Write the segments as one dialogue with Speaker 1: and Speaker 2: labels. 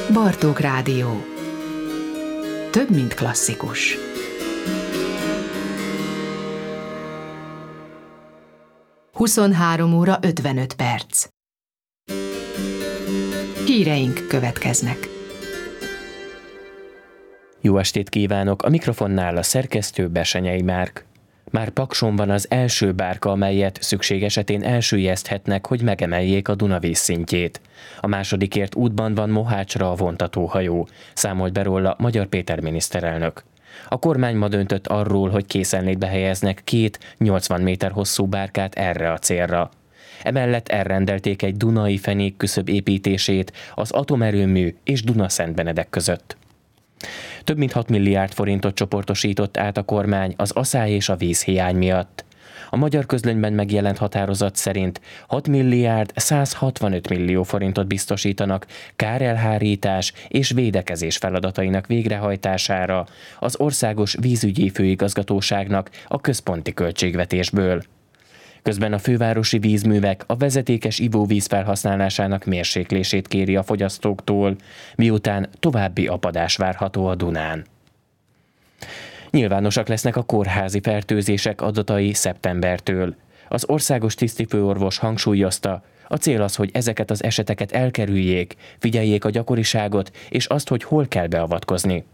Speaker 1: Bartók Rádió. Több, mint klasszikus. Huszonhárom óra 55 perc. Híreink következnek.
Speaker 2: Jó estét kívánok! A mikrofonnál a szerkesztő Besenyei Márk. Már Pakson van az első bárka, amelyet szükség esetén elsüllyeszthetnek, hogy megemeljék a Duna vízszintjét. A másodikért útban van Mohácsra a vontatóhajó, számolt be róla Magyar Péter miniszterelnök. A kormány ma döntött arról, hogy készenlétbe helyeznek 2 80 méter hosszú bárkát erre a célra. Emellett elrendelték egy dunai fenékküszöb építését az atomerőmű és Duna-Szentbenedek között. Több mint 6 milliárd forintot csoportosított át a kormány az aszály és a vízhiány miatt. A Magyar Közlönyben megjelent határozat szerint 6 milliárd 165 millió forintot biztosítanak kárelhárítás és védekezés feladatainak végrehajtására az Országos Vízügyi Főigazgatóságnak a központi költségvetésből. Közben a fővárosi vízművek a vezetékes ivóvíz felhasználásának mérséklését kéri a fogyasztóktól, miután további apadás várható a Dunán. Nyilvánosak lesznek a kórházi fertőzések adatai szeptembertől. Az országos tisztifőorvos hangsúlyozta, a cél az, hogy ezeket az eseteket elkerüljék, figyeljék a gyakoriságot és azt, hogy hol kell beavatkozni.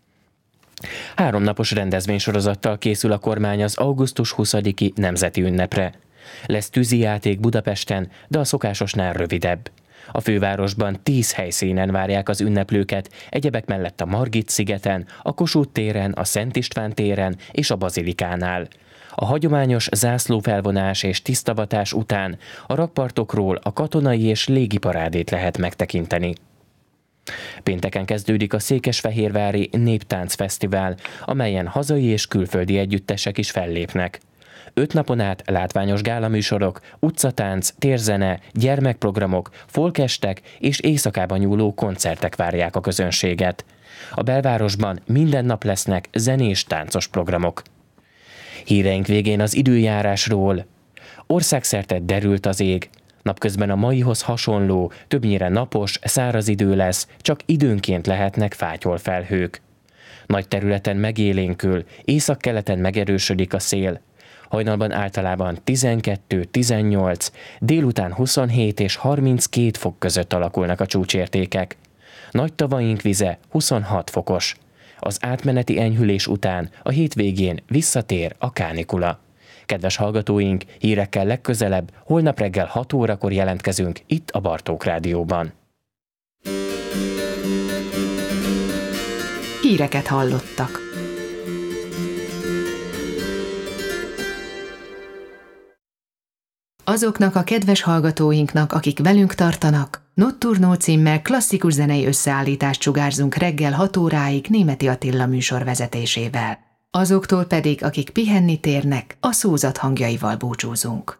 Speaker 2: 3 napos rendezvénysorozattal készül a kormány az augusztus 20-i nemzeti ünnepre. Lesz tűzijáték Budapesten, de a szokásosnál rövidebb. A fővárosban 10 helyszínen várják az ünneplőket, egyebek mellett a Margit-szigeten, a Kossuth téren, a Szent István téren és a Bazilikánál. A hagyományos zászlófelvonás és tisztavatás után a rakpartokról a katonai és légiparádét lehet megtekinteni. Pénteken kezdődik a Székesfehérvári Néptánc Fesztivál, amelyen hazai és külföldi együttesek is fellépnek. 5 napon át látványos gálaműsorok, utcatánc, térzene, gyermekprogramok, folkestek és éjszakában nyúló koncertek várják a közönséget. A belvárosban minden nap lesznek zenés táncos programok. Híreink végén az időjárásról. Országszerte derült az ég. Napközben a maihoz hasonló, többnyire napos, száraz idő lesz, csak időnként lehetnek fátyolfelhők. Nagy területen megélénkül, északkeleten megerősödik a szél. Hajnalban általában 12-18, délután 27 és 32 fok között alakulnak a csúcsértékek. Nagy tavaink vize 26 fokos. Az átmeneti enyhülés után a hétvégén visszatér a kánikula. Kedves hallgatóink, hírekkel legközelebb, holnap reggel 6 órakor jelentkezünk itt a Bartók Rádióban.
Speaker 1: Híreket hallottak. Azoknak a kedves hallgatóinknak, akik velünk tartanak, Notturno címmel klasszikus zenei összeállítást sugárzunk reggel 6 óráig Németi Attila műsor vezetésével. Azoktól pedig, akik pihenni térnek, a szózat hangjaival búcsúzunk.